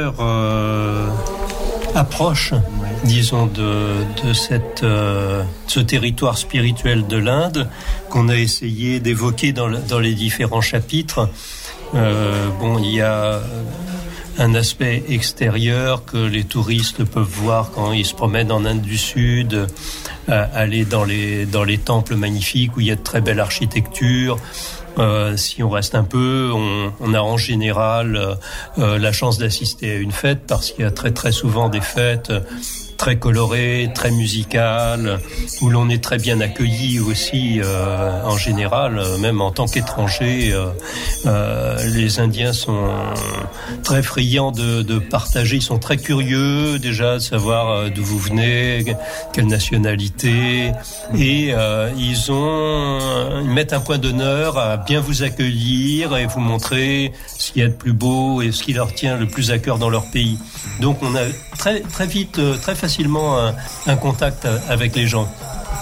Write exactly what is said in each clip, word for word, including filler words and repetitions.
Euh, approche, disons, de, de cette, euh, ce territoire spirituel de l'Inde qu'on a essayé d'évoquer dans, le, dans les différents chapitres. Euh, bon, il y a un aspect extérieur que les touristes peuvent voir quand ils se promènent en Inde du Sud, euh, aller dans les, dans les temples magnifiques où il y a de très belle architecture. Euh, si on reste un peu, on, on a en général euh, la chance d'assister à une fête parce qu'il y a très très souvent des fêtes très colorées, très musicales, où l'on est très bien accueilli aussi euh, en général, même en tant qu'étranger. Euh, euh, les Indiens sont très friands de, de partager, ils sont très curieux déjà de savoir d'où vous venez, quelle nationalité, et euh, ils ont, ils mettent un point d'honneur à bien vous accueillir et vous montrer ce qu'il y a de plus beau et ce qui leur tient le plus à cœur dans leur pays. Donc on a très très vite, très facilement un, un contact avec les gens.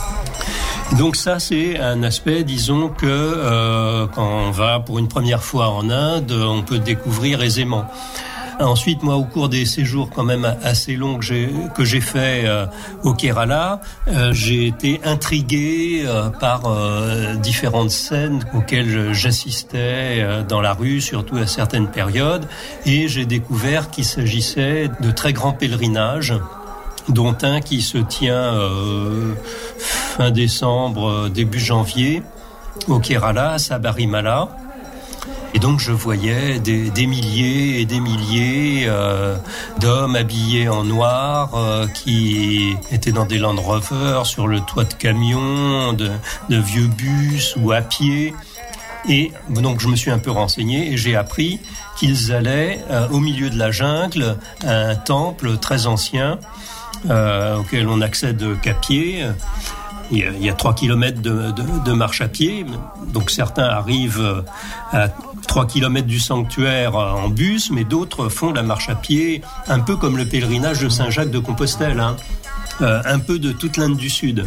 Donc ça, c'est un aspect, disons, que euh, quand on va pour une première fois en Inde, on peut découvrir aisément. Ensuite, moi, au cours des séjours quand même assez longs que j'ai, que j'ai fait euh, au Kerala, euh, j'ai été intrigué euh, par euh, différentes scènes auxquelles j'assistais euh, dans la rue, surtout à certaines périodes, et j'ai découvert qu'il s'agissait de très grands pèlerinages, dont un qui se tient euh, fin décembre, début janvier, au Kerala, à Sabarimala. Et donc je voyais des, des milliers et des milliers euh, d'hommes habillés en noir euh, qui étaient dans des Land Rover, sur le toit de camions, de, de vieux bus ou à pied. Et donc je me suis un peu renseigné et j'ai appris qu'ils allaient euh, au milieu de la jungle à un temple très ancien euh, auquel on accède qu'à pied. Il y a, il y a trois kilomètres de, de, de marche à pied, donc certains arrivent à trois kilomètres du sanctuaire en bus, mais d'autres font la marche à pied, un peu comme le pèlerinage de Saint-Jacques de Compostelle, hein, euh, un peu de toute l'Inde du Sud.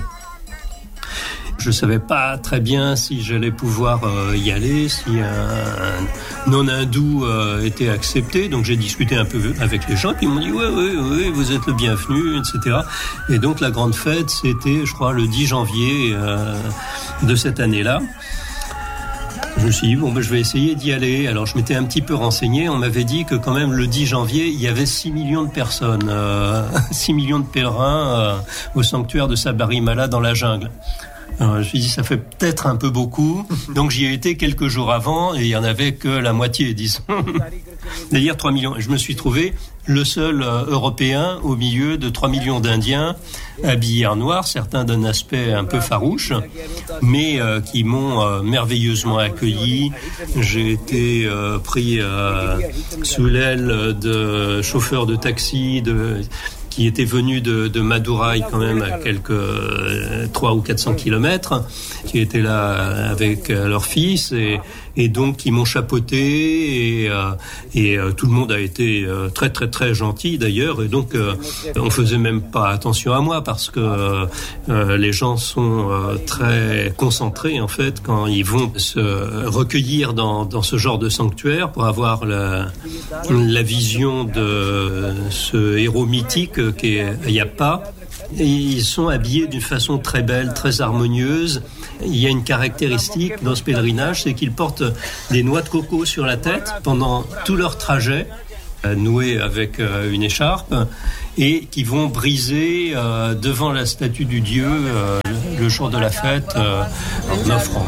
Je ne savais pas très bien si j'allais pouvoir euh, y aller, si un, un non-hindou euh, était accepté. Donc j'ai discuté un peu avec les gens, puis ils m'ont dit « oui, oui, oui, vous êtes le bienvenu », et cetera. Et donc la grande fête, c'était, je crois, le dix janvier euh, de cette année-là. Je me suis dit, bon, ben, je vais essayer d'y aller. Alors, je m'étais un petit peu renseigné. On m'avait dit que quand même, le dix janvier, il y avait six millions de personnes, euh, six millions de pèlerins euh, au sanctuaire de Sabarimala dans la jungle. Alors, je me suis dit, ça fait peut-être un peu beaucoup. Donc, j'y ai été quelques jours avant et il n'y en avait que la moitié, disons. C'est-à-dire trois millions. Je me suis trouvé le seul euh, Européen au milieu de trois millions d'Indiens habillés en noir, certains d'un aspect un peu farouche, mais euh, qui m'ont euh, merveilleusement accueilli. J'ai été euh, pris euh, sous l'aile de chauffeurs de taxi, de... qui étaient venus de, de Madurai quand même à quelques euh, trois ou quatre cents kilomètres, qui étaient là avec euh, leur fils et, et donc qui m'ont chapeauté et, euh, et euh, tout le monde a été euh, très très très gentil d'ailleurs et donc euh, on faisait même pas attention à moi parce que euh, les gens sont euh, très concentrés en fait quand ils vont se recueillir dans, dans ce genre de sanctuaire pour avoir la, la vision de ce héros mythique qui est Ayyappa. Et ils sont habillés d'une façon très belle, très harmonieuse. Il y a une caractéristique dans ce pèlerinage, c'est qu'ils portent des noix de coco sur la tête pendant tout leur trajet, nouées avec une écharpe, et qui vont briser euh, devant la statue du dieu euh, le jour de la fête euh, en offrande.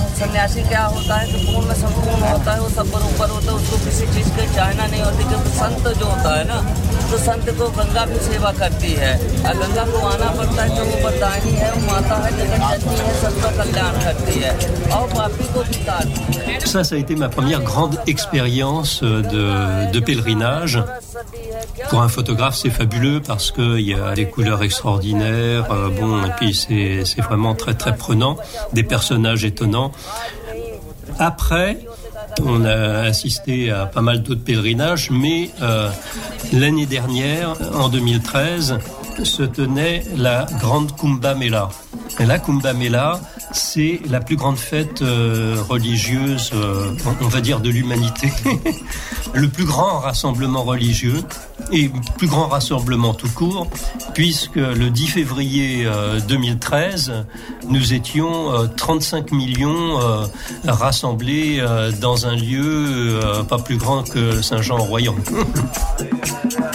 तो संत को गंगा भी सेवा करती है और गंगा को आना पड़ता है जो वो बरदानी है वो माता है जगत जननी है सबका कल्याण करती है और पापी को भी तारती है. Ça, ça a été ma première grande expérience de, de pèlerinage. Pour un photographe, c'est fabuleux parce qu'il y a des couleurs extraordinaires, euh, bon, et puis c'est, c'est vraiment très très prenant, des personnages étonnants. Après, on a assisté à pas mal d'autres pèlerinages, mais euh, l'année dernière, en deux mille treize, se tenait la grande Kumbh Mela. Et la Kumbh Mela, c'est la plus grande fête euh, religieuse, euh, on va dire, de l'humanité. le plus grand rassemblement religieux et plus grand rassemblement tout court, puisque le dix février deux mille treize, nous étions trente-cinq millions rassemblés dans un lieu pas plus grand que Saint-Jean-en-Royans.